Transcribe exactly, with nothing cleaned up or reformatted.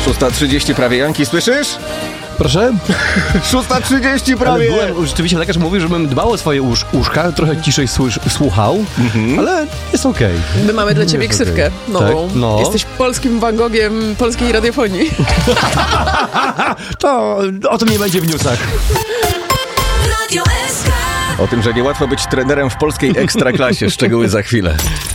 szósta trzydzieści prawie, Janki, słyszysz? Proszę? szósta trzydzieści prawie! Ale byłem, rzeczywiście lekarz mówił, żebym dbał o swoje usz, uszka, trochę ciszej słysz, słuchał, mhm. ale jest okej. Okay. My mamy dla ciebie jest ksywkę okay. nową. Tak? No. Jesteś polskim Van Gogiem polskiej radiofonii. To o tym nie będzie w newsach. O tym, że niełatwo być trenerem w polskiej ekstraklasie. Szczegóły za chwilę.